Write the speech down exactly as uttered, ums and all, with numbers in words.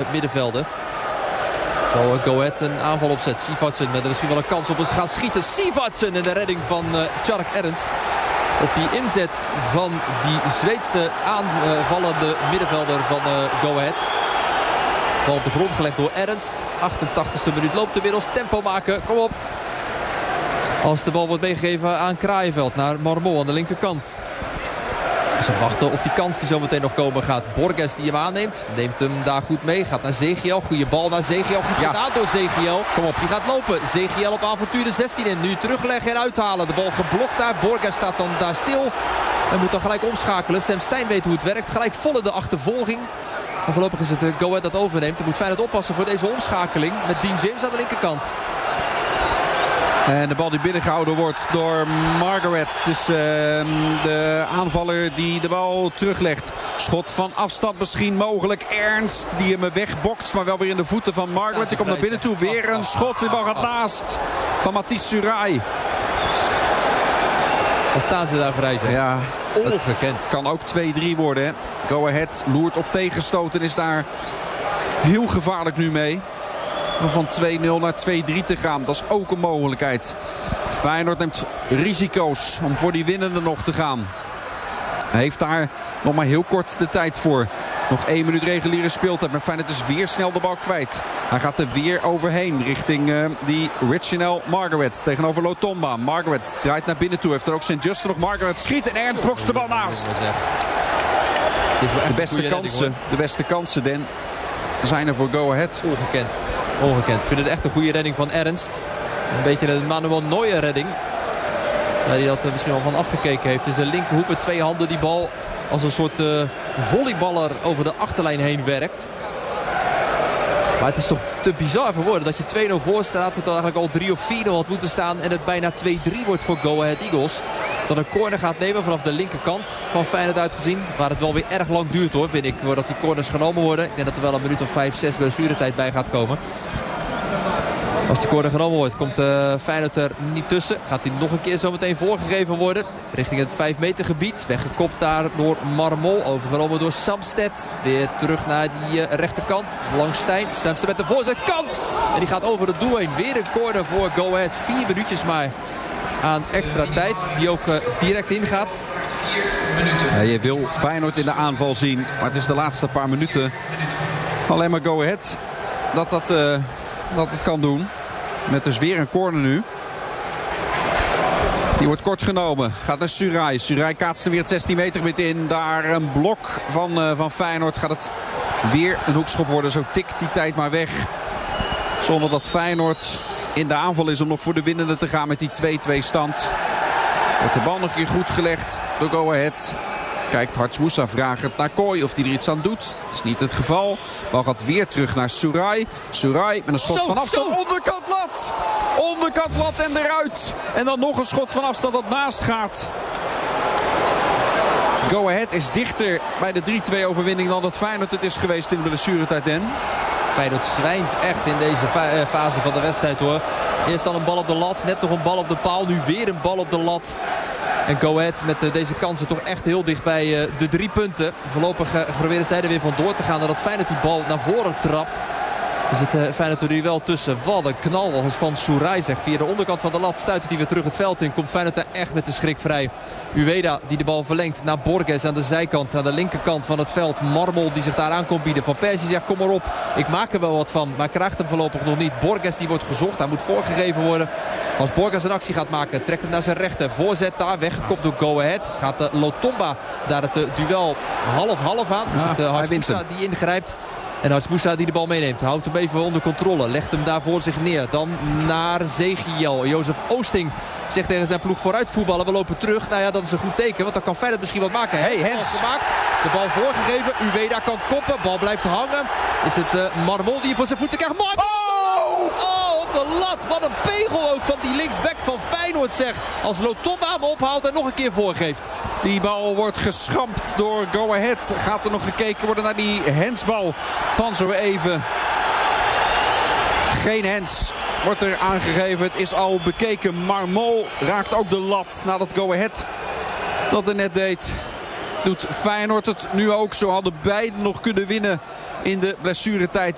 middenvelder. Terwijl Go Ahead een aanval opzet. Sivertsen met misschien wel een kans op het gaan schieten. Sivertsen en de redding van uh, Tjark Ernst. Op die inzet van die Zweedse aanvallende middenvelder van uh, Go Ahead. Bal op de grond gelegd door Ernst. achtentachtigste minuut loopt inmiddels. Tempo maken, kom op. Als de bal wordt meegegeven aan Kraaienveld naar Marmol aan de linkerkant. Ze wachten op die kans die zometeen nog komen gaat. Borges die hem aanneemt. Neemt hem daar goed mee. Gaat naar Zegiel. Goede bal naar Zegiel. Goed gedaan ja. door Zegiel. Kom op. Die gaat lopen. Zegiel op avontuur de zestien in. Nu terugleggen en uithalen. De bal geblokt daar. Borges staat dan daar stil. En moet dan gelijk omschakelen. Sam Stein weet hoe het werkt. Gelijk vol in de achtervolging. En voorlopig is het Go Ahead dat overneemt. Dan moet Feyenoord oppassen voor deze omschakeling. Met Dean James aan de linkerkant. En de bal die binnengehouden wordt door Margaret. Het is uh, de aanvaller die de bal teruglegt. Schot van afstand misschien mogelijk. Ernst die hem wegbokt. Maar wel weer in de voeten van Margaret. Die komt naar binnen toe. Weer een schot. De bal gaat naast van Matthijs Surai. Wat staan ze daar vrij zijn? Ja, ongekend. Het kan ook twee drie worden. Hè. Go Ahead loert op tegenstoten. Is daar heel gevaarlijk nu mee. Om van twee nul naar twee drie te gaan. Dat is ook een mogelijkheid. Feyenoord neemt risico's om voor die winnende nog te gaan. Hij heeft daar nog maar heel kort de tijd voor. Nog één minuut reguliere speeltijd. Maar Feyenoord is weer snel de bal kwijt. Hij gaat er weer overheen richting uh, die Richinel Margaret. Tegenover Lotomba. Margaret draait naar binnen toe. Heeft er ook Sint-Just nog. Margaret schiet en Ernst bokst de bal naast. De beste kansen. De beste kansen, Den, zijn er voor Go Ahead. Ongekend. Ongekend. Ik vind het echt een goede redding van Ernst. Een beetje een Manuel Neuer redding. Ja, die dat misschien wel van afgekeken heeft. In zijn linkerhoek met twee handen die bal als een soort uh, volleyballer over de achterlijn heen werkt. Maar het is toch te bizar voor woorden dat je twee nul voor staat. Dat er eigenlijk al drie of vier nul had moeten staan. En het bijna twee drie wordt voor Go Ahead Eagles. Dat een corner gaat nemen vanaf de linkerkant van Feyenoord uitgezien. Waar het wel weer erg lang duurt hoor, vind ik. Voordat die corners genomen worden. Ik denk dat er wel een minuut of vijf, zes blessuretijd bij gaat komen. Als die corner genomen wordt, komt uh, Feyenoord er niet tussen. Gaat hij nog een keer zo meteen voorgegeven worden. Richting het vijf meter gebied. Weggekopt daar door Marmol. Overgenomen door Samsted. Weer terug naar die uh, rechterkant. Langs Stijn. Samsted met de voorzet. Kans! En die gaat over het doel heen. Weer een corner voor Go Ahead. Vier minuutjes maar aan extra tijd. Die ook uh, direct ingaat. Ja, je wil Feyenoord in de aanval zien. Maar het is de laatste paar minuten. Alleen maar Go Ahead dat dat, uh, dat het kan doen. Met dus weer een corner nu. Die wordt kort genomen. Gaat naar Surai. Surai kaatst er weer het zestien meter gebied in. Daar een blok van, uh, van Feyenoord. Gaat het weer een hoekschop worden. Zo tikt die tijd maar weg. Zonder dat Feyenoord in de aanval is om nog voor de winnende te gaan met die twee twee stand. Wordt de bal nog een keer goed gelegd door Go Ahead. Kijkt Harts Moussa vragend naar Kooi of hij er iets aan doet. Dat is niet het geval. Bal gaat weer terug naar Surai. Surai met een schot zo, van afstand. Zo. Onderkant lat. Onderkant lat en eruit. En dan nog een schot van afstand dat naast gaat. Go Ahead is dichter bij de drie twee overwinning dan dat Feyenoord het is geweest in de blessuretijd. Den. Feyenoord zwijnt echt in deze fase van de wedstrijd hoor. Eerst dan een bal op de lat. Net nog een bal op de paal. Nu weer een bal op de lat. En Go Ahead met deze kansen toch echt heel dicht bij de drie punten. Voorlopig proberen zij er weer van door te gaan. Nadat Feyenoord die bal naar voren trapt. Er zit uh, Feyenoord er wel tussen. Wat een knal van Surai zeg. Via de onderkant van de lat stuit hij weer terug het veld in. Komt Feyenoord er echt met de schrik vrij. Ueda die de bal verlengt naar Borges aan de zijkant. Aan de linkerkant van het veld. Marmol die zich daar aan komt bieden. Van Persie zegt kom maar op. Ik maak er wel wat van. Maar krijgt hem voorlopig nog niet. Borges die wordt gezocht. Hij moet voorgegeven worden. Als Borges een actie gaat maken. Trekt hem naar zijn rechter. Voorzet daar. Weggekopt door Go Ahead. Gaat uh, Lotomba daar het uh, duel half-half aan. Is ja, het uh, Harts Moussa die ingrijpt. En Harts Moussa die de bal meeneemt. Houdt hem even onder controle. Legt hem daar voor zich neer. Dan naar Zegiel. Jozef Oosting zegt tegen zijn ploeg vooruit voetballen. We lopen terug. Nou ja, dat is een goed teken. Want dan kan Feyenoord misschien wat maken. Hey, Hens gemaakt. De bal voorgegeven. Ueda kan koppen. Bal blijft hangen. Is het uh, Marmol die hem voor zijn voeten krijgt. Marmol! Oh! Oh, op de lat. Wat een pegel ook van die linksback van Feyenoord zeg. Als Lotomba hem ophaalt en nog een keer voorgeeft. Die bal wordt geschrampt door Go Ahead. Gaat er nog gekeken worden naar die hensbal van zo even. Geen hens wordt er aangegeven. Het is al bekeken. Marmol raakt ook de lat nadat Go Ahead dat er net deed. Doet Feyenoord het nu ook. Zo hadden beiden nog kunnen winnen in de blessuretijd.